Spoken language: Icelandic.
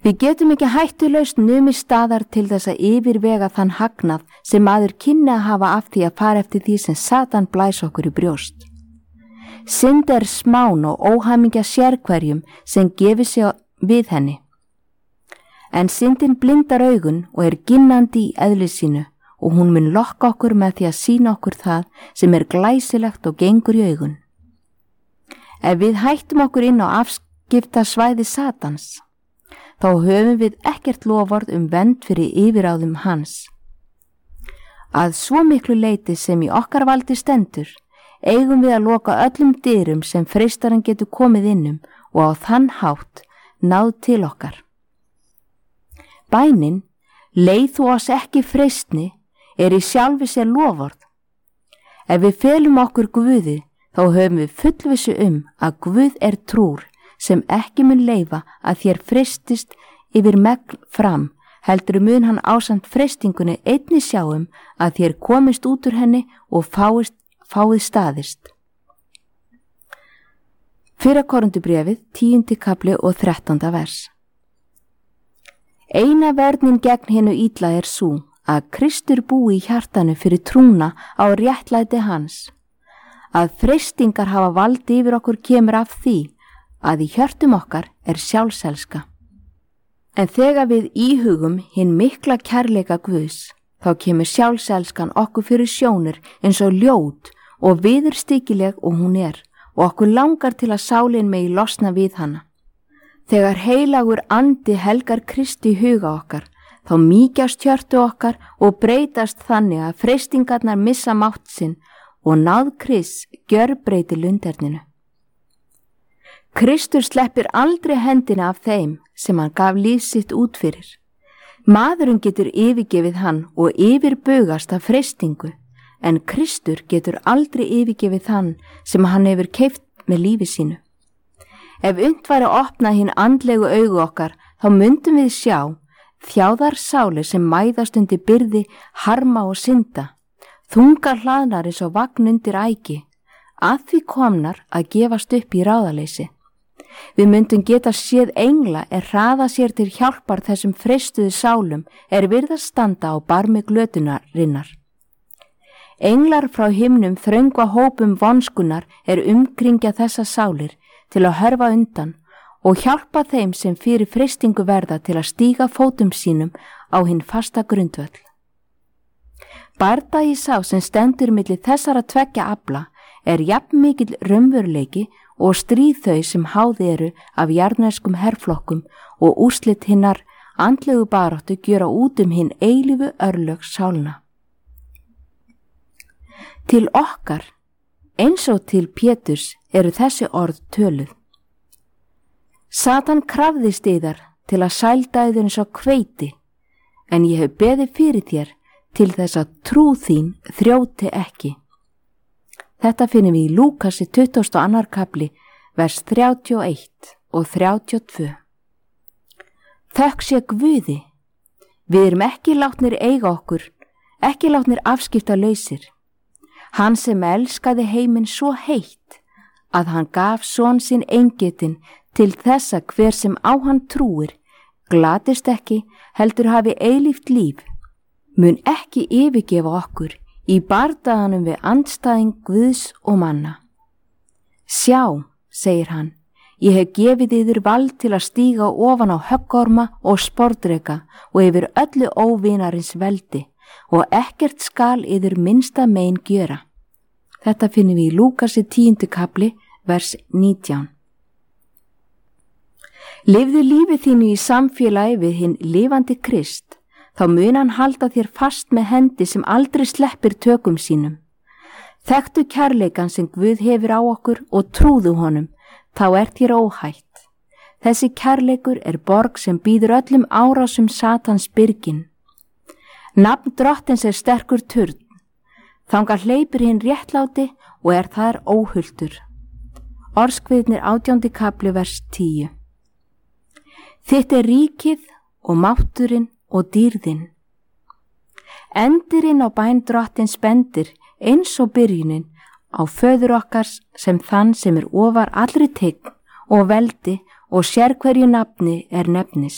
Við getum ekki hættulaust numið staðar til þess að yfirvega þann hagnað sem maður kynni að hafa af því að fara eftir því sem Satan blæs okkur í brjóst. Synd smán og óhamingja sérhverjum sem gefur sig við henni. En syndin blindar augun og ginnandi í eðli sínu og hún mun lokka okkur með því að sýna okkur það sem glæsilegt og gengur í augun. Ef við hættum okkur inn á afskipta svæði Satans, þá höfum við ekkert loforð vernd fyrir yfirráðum hans. Að svo miklu leyti sem í okkar valdi stendur, eigum við að loka öllum dyrum sem freistarinn getur komið innum og á þann hátt náð til okkar. Bænin, leið þú oss ekki freistni, í sjálfi sér loforð. Ef við felum okkur Guði, þá höfum við fullvissu að Guð trúr sem ekki mun leyfa að þér freistist yfir megn fram, heldur mun hann ásamt freistingunni einnig sjáum að þér komist út úr henni og fáið staðist. 1. Korintubréfið, 10. kafli og 13. vers. Eina vörnin gegn hinu illa sú, að Kristur búi í hjartanu fyrir trúna á réttlæti hans. Að freistingar hafa valdi yfir okkur kemur af því að í hjörtum okkar sjálfselska. En þegar við íhugum hinn mikla kærleika Guðs, þá kemur sjálfselskan okkur fyrir sjónir eins og ljót og viðurstykileg og hún og okkur langar til að sálin megi losna við hana. Þegar heilagur andi helgar Kristi huga okkar, þá mýkjast hjörtu okkar og breytast þannig að freistingarnar missa mátt sinn og náð Krists gjörbreytir lunderninu. Kristur sleppir aldrei hendina af þeim sem hann gaf líf sitt út fyrir. Maðurinn getur yfirgefið hann og yfirbugast af freistingu, en Kristur getur aldrei yfirgefið hann sem hann hefur keypt með lífi sínu. Ef unnt væri að opna hinn andlegu augu okkar, þá myndum við sjá þjáðar sálir sem mæðast undir byrði harma og synda, þungar hlaðnar eins og vagn undir ægi, að því komnar að gefast upp í ráðaleysi. Við myndum geta séð engla hraða sér til hjálpar þessum freistuðu sálum virðast standa á barmi glötunarinnar. Englar frá himnum þröngva hópum vonskunar umkringja þessa sálir til að hörfa undan og hjálpa þeim sem fyrir freistingu verða til að stíga fótum sínum á hinn fasta grundvöll. Bardagi sá sem stendur milli þessara tveggja afla jafn mikill raunveruleiki og stríð þau sem háð af jarðneskum herflokkum og úrslit hinnar andlegu baráttu gjöra út hinn eilífu örlög sálna. Til okkar, eins og til Péturs, þessi orð töluð. Satan krafðist yðar til að sælda yður eins og hveiti, en ég hef beðið fyrir þér til þess að trú þín þrjóti ekki. Þetta finnum við í Lúkasi 22. kapli, vers 31 og 32. Þökk sé Guði, við ekki látnir eiga okkur, ekki látnir afskipta lausir. Hann sem elskaði heiminn svo heitt, að hann gaf son sinn eingetinn til þess að hver sem á hann trúir, glatist ekki, heldur hafi eilíft líf, mun ekki yfirgefa okkur í bardaganum við andstæðing Guðs og manna. Sjá, segir hann, ég hef gefið yður vald til að stíga ofan á höggorma og sporðdreka og yfir öllu óvinarins veldi og ekkert skal yður minnsta mein gjöra. Þetta finnum við í Lúkasi 10. kapli, vers 19. Lifðu lífið þínu í samfélagi við hinn lifandi Krist, þá mun hann halda þér fast með hendi sem aldrei sleppir tökum sínum. Þekktu kærleikan sem Guð hefur á okkur og trúðu honum, þá þér óhætt. Þessi kærleikur borg sem býður öllum árásum Satans byrgin. Nafn Drottins sterkur turn, þangað hleypir hinn réttláti og þar óhultur. Orðskviðnir 18. kapli, vers 10. Þitt ríkið og mátturinn og dýrðin. Endirinn á bæn Drottins bendir eins og byrjunin á föður okkars sem þann sem ofar allri tign og veldi og sérhverju nafni nefnist.